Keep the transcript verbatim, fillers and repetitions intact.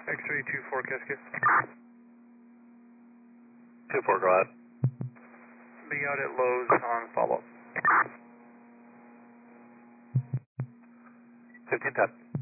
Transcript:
X-ray two four Cascade. two four, go ahead. Be out at Lowe's on follow-up. fifteen ten.